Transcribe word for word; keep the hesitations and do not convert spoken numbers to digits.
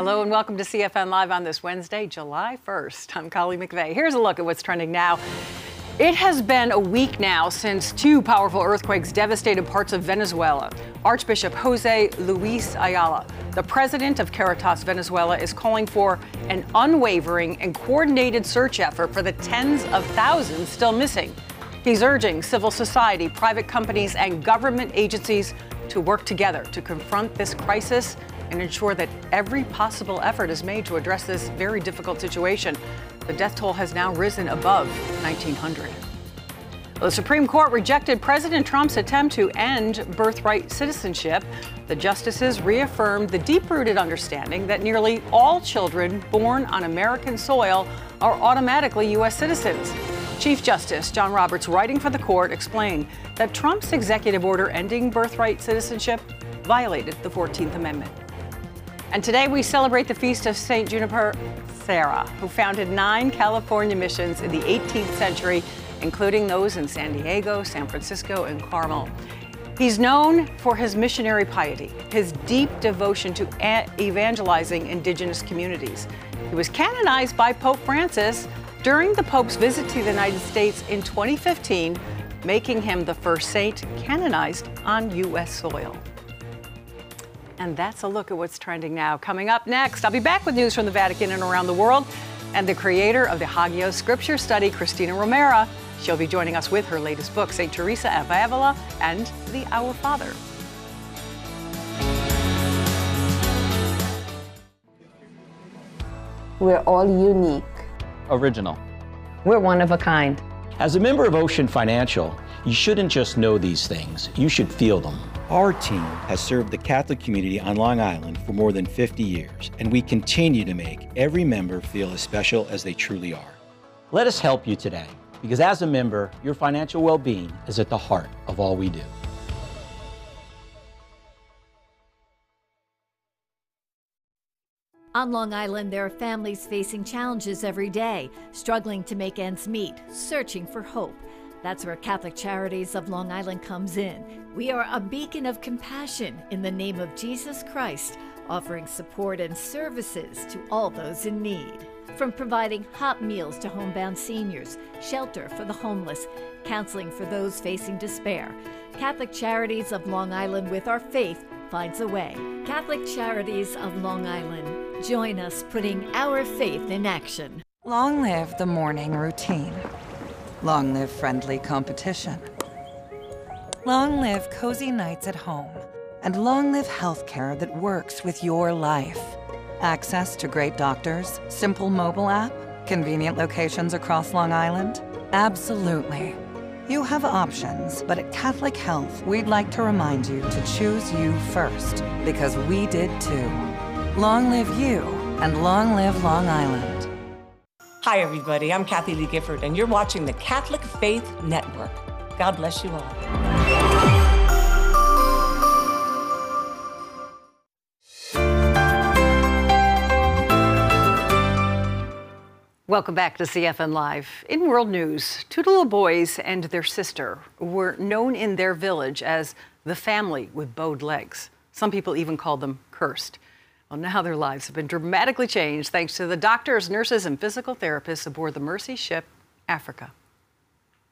Hello and welcome to C F N Live on this Wednesday, July first. I'm Colleen McVeigh. Here's a look at what's trending now. It has been a week now since two powerful earthquakes devastated parts of Venezuela. Archbishop Jose Luis Ayala, the president of Caritas Venezuela, is calling for an unwavering and coordinated search effort for the tens of thousands still missing. He's urging civil society, private companies, and government agencies to work together to confront this crisis and ensure that every possible effort is made to address this very difficult situation. The death toll has now risen above nineteen hundred. The Supreme Court rejected President Trump's attempt to end birthright citizenship. The justices reaffirmed the deep-rooted understanding that nearly all children born on American soil are automatically U S citizens. Chief Justice John Roberts, writing for the court, explained that Trump's executive order ending birthright citizenship violated the fourteenth Amendment. And today we celebrate the feast of Saint Juniper Serra, who founded nine California missions in the eighteenth century, including those in San Diego, San Francisco, and Carmel. He's known for his missionary piety, his deep devotion to evangelizing indigenous communities. He was canonized by Pope Francis during the Pope's visit to the United States in twenty fifteen, making him the first saint canonized on U S soil. And that's a look at what's trending now. Coming up next, I'll be back with news from the Vatican and around the world, and the creator of the Hagios Scripture Study, Cristina Romera. She'll be joining us with her latest book, Saint Teresa of Avila and the Our Father. We're all unique. Original. We're one of a kind. As a member of Ocean Financial, you shouldn't just know these things, you should feel them. Our team has served the Catholic community on Long Island for more than fifty years, and we continue to make every member feel as special as they truly are. Let us help you today, because as a member, your financial well-being is at the heart of all we do. On Long Island, there are families facing challenges every day, struggling to make ends meet, searching for hope. That's where Catholic Charities of Long Island comes in. We are a beacon of compassion in the name of Jesus Christ, offering support and services to all those in need. From providing hot meals to homebound seniors, shelter for the homeless, counseling for those facing despair, Catholic Charities of Long Island, with our faith, finds a way. Catholic Charities of Long Island. Join us putting our faith in action. Long live the morning routine. Long live friendly competition. Long live cozy nights at home. And long live healthcare that works with your life. Access to great doctors, simple mobile app, convenient locations across Long Island? Absolutely. You have options, but at Catholic Health, we'd like to remind you to choose you first, because we did too. Long live you, and long live Long Island. Hi, everybody. I'm Kathy Lee Gifford, and you're watching the Catholic Faith Network. God bless you all. Welcome back to C F N Live. In world news, two little boys and their sister were known in their village as the family with bowed legs. Some people even called them cursed. Well, now their lives have been dramatically changed thanks to the doctors, nurses, and physical therapists aboard the Mercy ship Africa.